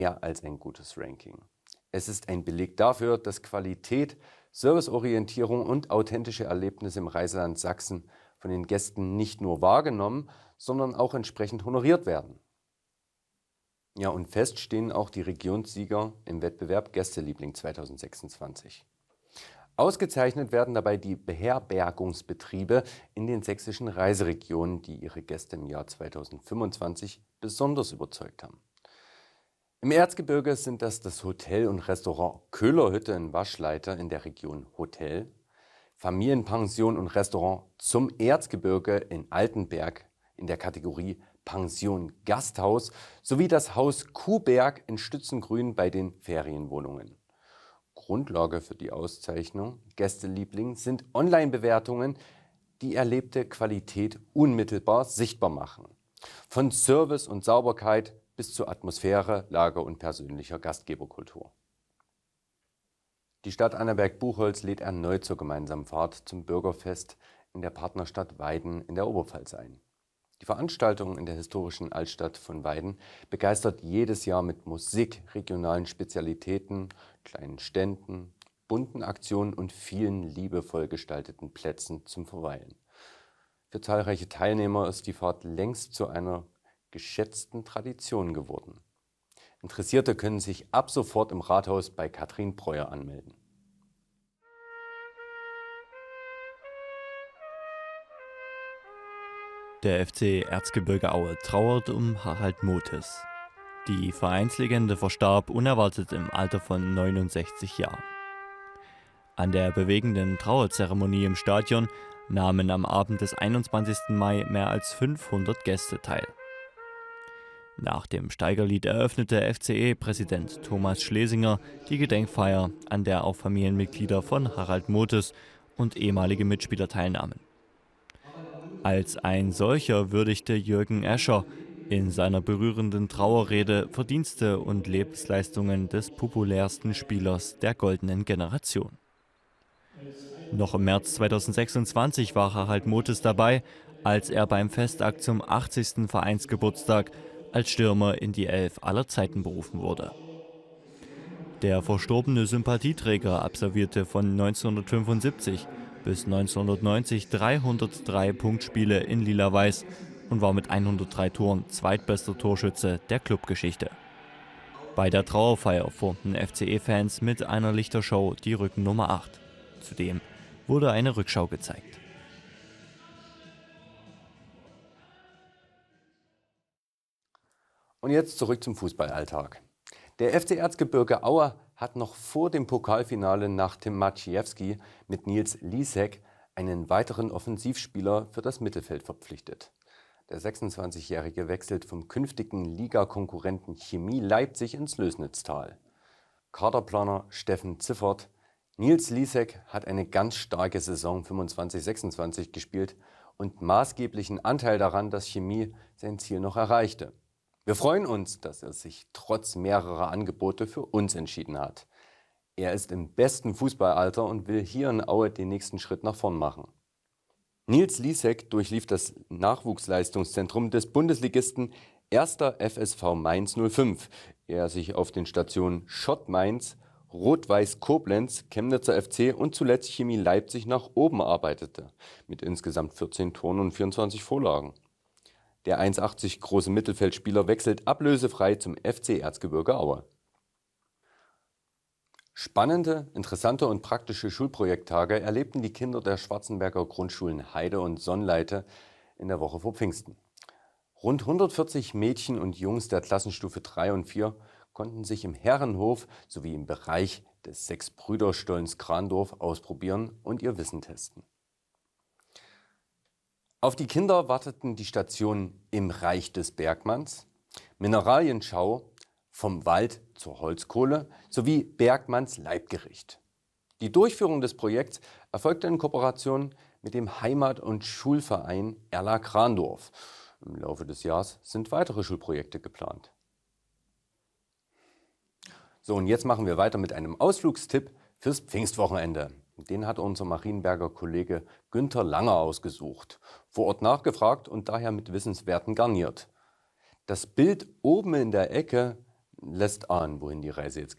mehr als ein gutes Ranking. Es ist ein Beleg dafür, dass Qualität, Serviceorientierung und authentische Erlebnisse im Reiseland Sachsen von den Gästen nicht nur wahrgenommen, sondern auch entsprechend honoriert werden. Ja, und fest stehen auch die Regionssieger im Wettbewerb Gästeliebling 2026. Ausgezeichnet werden dabei die Beherbergungsbetriebe in den sächsischen Reiseregionen, die ihre Gäste im Jahr 2025 besonders überzeugt haben. Im Erzgebirge sind das Hotel und Restaurant Köhlerhütte in Waschleiter in der Region Hotel, Familienpension und Restaurant Zum Erzgebirge in Altenberg in der Kategorie Pension Gasthaus sowie das Haus Kuhberg in Stützengrün bei den Ferienwohnungen. Grundlage für die Auszeichnung Gästeliebling sind Online-Bewertungen, die erlebte Qualität unmittelbar sichtbar machen. Von Service und Sauberkeit bis zur Atmosphäre, Lage und persönlicher Gastgeberkultur. Die Stadt Annaberg-Buchholz lädt erneut zur gemeinsamen Fahrt zum Bürgerfest in der Partnerstadt Weiden in der Oberpfalz ein. Die Veranstaltung in der historischen Altstadt von Weiden begeistert jedes Jahr mit Musik, regionalen Spezialitäten, kleinen Ständen, bunten Aktionen und vielen liebevoll gestalteten Plätzen zum Verweilen. Für zahlreiche Teilnehmer ist die Fahrt längst zu einer geschätzten Tradition geworden. Interessierte können sich ab sofort im Rathaus bei Katrin Breuer anmelden. Der FC Erzgebirge Aue trauert um Harald Motes. Die Vereinslegende verstarb unerwartet im Alter von 69 Jahren. An der bewegenden Trauerzeremonie im Stadion nahmen am Abend des 21. Mai mehr als 500 Gäste teil. Nach dem Steigerlied eröffnete FCE-Präsident Thomas Schlesinger die Gedenkfeier, an der auch Familienmitglieder von Harald Motes und ehemalige Mitspieler teilnahmen. Als ein solcher würdigte Jürgen Escher in seiner berührenden Trauerrede Verdienste und Lebensleistungen des populärsten Spielers der goldenen Generation. Noch im März 2026 war Harald Motes dabei, als er beim Festakt zum 80. Vereinsgeburtstag als Stürmer in die Elf aller Zeiten berufen wurde. Der verstorbene Sympathieträger absolvierte von 1975 bis 1990 303 Punktspiele in Lila-Weiß und war mit 103 Toren zweitbester Torschütze der Clubgeschichte. Bei der Trauerfeier formten FCE-Fans mit einer Lichtershow die Rückennummer 8. Zudem wurde eine Rückschau gezeigt. Und jetzt zurück zum Fußballalltag. Der FC Erzgebirge Aue hat noch vor dem Pokalfinale nach Tim Maciejewski mit Nils Lisek einen weiteren Offensivspieler für das Mittelfeld verpflichtet. Der 26-Jährige wechselt vom künftigen Ligakonkurrenten Chemie Leipzig ins Lößnitztal. Kaderplaner Steffen Ziffert: Nils Lisek hat eine ganz starke Saison 25/26 gespielt und maßgeblichen Anteil daran, dass Chemie sein Ziel noch erreichte. Wir freuen uns, dass er sich trotz mehrerer Angebote für uns entschieden hat. Er ist im besten Fußballalter und will hier in Aue den nächsten Schritt nach vorn machen. Nils Lisek durchlief das Nachwuchsleistungszentrum des Bundesligisten 1. FSV Mainz 05, ehe er sich auf den Stationen Schott Mainz, Rot-Weiß Koblenz, Chemnitzer FC und zuletzt Chemie Leipzig nach oben arbeitete, mit insgesamt 14 Toren und 24 Vorlagen. Der 1,80 große Mittelfeldspieler wechselt ablösefrei zum FC Erzgebirge Aue. Spannende, interessante und praktische Schulprojekttage erlebten die Kinder der Schwarzenberger Grundschulen Heide und Sonnleite in der Woche vor Pfingsten. Rund 140 Mädchen und Jungs der Klassenstufe 3 und 4 konnten sich im Herrenhof sowie im Bereich des Sechs-Brüder-Stollens Krandorf ausprobieren und ihr Wissen testen. Auf die Kinder warteten die Stationen im Reich des Bergmanns, Mineralienschau, vom Wald zur Holzkohle sowie Bergmanns Leibgericht. Die Durchführung des Projekts erfolgte in Kooperation mit dem Heimat- und Schulverein Erla Krandorf. Im Laufe des Jahres sind weitere Schulprojekte geplant. So, und jetzt machen wir weiter mit einem Ausflugstipp fürs Pfingstwochenende. Den hat unser Marienberger Kollege Günther Langer ausgesucht, vor Ort nachgefragt und daher mit Wissenswerten garniert. Das Bild oben in der Ecke lässt ahnen, wohin die Reise jetzt geht.